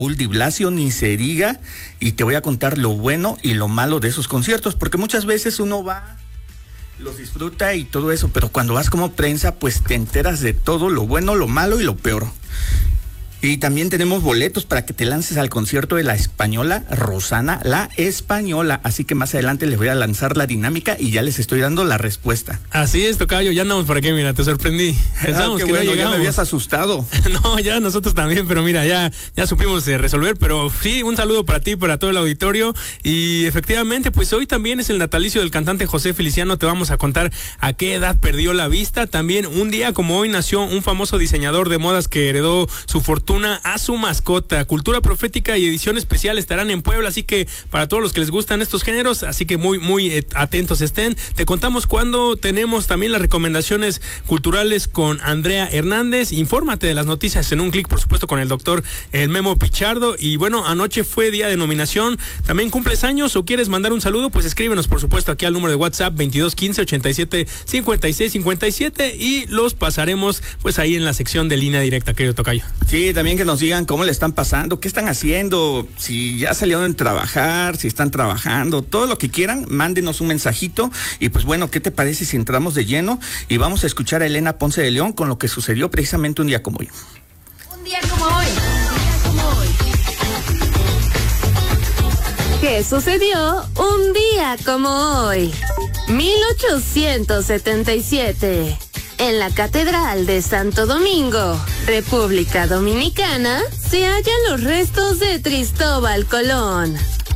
Raúl Di Blasio, ni se diga, y te voy a contar lo bueno y lo malo de esos conciertos, porque muchas veces uno va, los disfruta y todo eso, pero cuando vas como prensa, pues te enteras de todo, lo bueno, lo malo y lo peor. Y también tenemos boletos para que te lances al concierto de la española Rosana, la española. Así que más adelante les voy a lanzar la dinámica y ya les estoy dando la respuesta. Así es, tocayo, ya andamos por aquí, mira, te sorprendí. Pensamos qué que bueno, no ya llegamos. me habías asustado. No, ya nosotros también, pero mira, ya supimos resolver, pero sí, un saludo para ti, para todo el auditorio. Y efectivamente, pues hoy también es el natalicio del cantante José Feliciano. Te vamos a contar a qué edad perdió la vista. También un día como hoy nació un famoso diseñador de modas que heredó su fortuna a su mascota. Cultura Profética y edición especial estarán en Puebla, así que para todos los que les gustan estos géneros, así que muy atentos estén. Te contamos cuando tenemos también las recomendaciones culturales con Andrea Hernández. Infórmate de las noticias en un clic, por supuesto, con el doctor Memo Pichardo. Y bueno, anoche fue día de nominación. También cumples años o quieres mandar un saludo, pues escríbenos, por supuesto, aquí al número de WhatsApp 2215-87-5657 y los pasaremos pues ahí en la sección de línea directa, querido tocayo. Sí, también que nos digan cómo le están pasando, qué están haciendo, si ya salieron a trabajar, si están trabajando, todo lo que quieran, mándenos un mensajito. Y pues bueno, ¿qué te parece si entramos de lleno y vamos a escuchar a Elena Ponce de León con lo que sucedió precisamente un día como hoy? Un día como hoy. ¿Qué sucedió un día como hoy? 1877. En la Catedral de Santo Domingo, República Dominicana, se hallan los restos de Cristóbal Colón.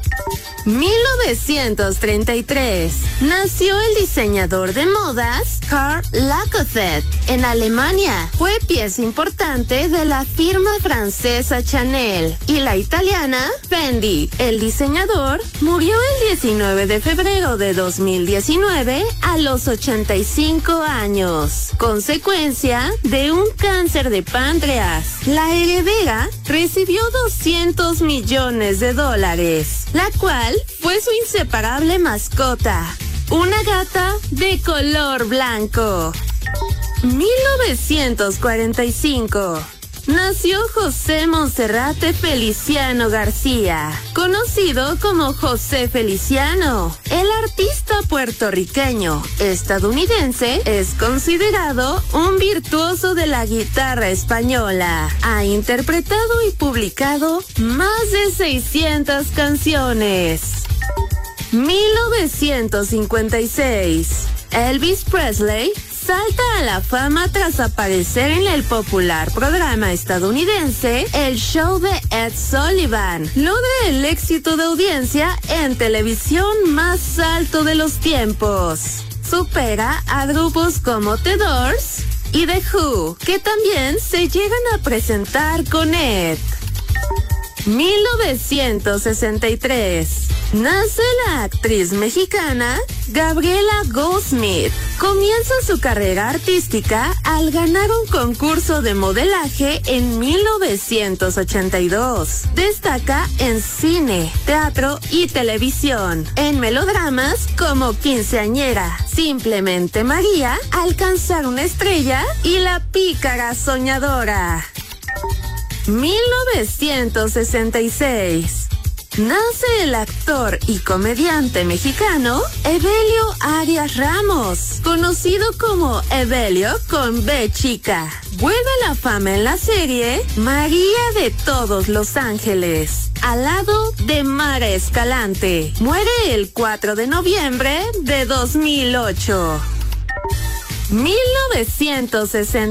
1933. Nació el diseñador de modas Karl Lagerfeld en Alemania. Fue pieza importante de la firma francesa Chanel y la italiana Fendi. El diseñador murió el 19 de febrero de 2019 a los 85 años, consecuencia de un cáncer de páncreas. La heredera recibió $200 millones, la cual fue su inseparable mascota, una gata de color blanco. 1945. Nació José Monserrate Feliciano García, conocido como José Feliciano. El artista puertorriqueño estadounidense es considerado un virtuoso de la guitarra española. Ha interpretado y publicado más de 600 canciones. 1956. Elvis Presley salta a la fama tras aparecer en el popular programa estadounidense El Show de Ed Sullivan. Logra el éxito de audiencia en televisión más alto de los tiempos. Supera a grupos como The Doors y The Who, que también se llegan a presentar con Ed. 1963. Nace la actriz mexicana Gabriela Goldsmith. Comienza su carrera artística al ganar un concurso de modelaje en 1982. Destaca en cine, teatro y televisión. En melodramas como Quinceañera, Simplemente María, Alcanzar una estrella y La pícara soñadora. 1966. Nace el actor y comediante mexicano Evelio Arias Ramos, conocido como Evelio con B chica. Vuelve a la fama en la serie María de todos los ángeles, al lado de Mara Escalante. Muere el 4 de noviembre de 2008. 1960.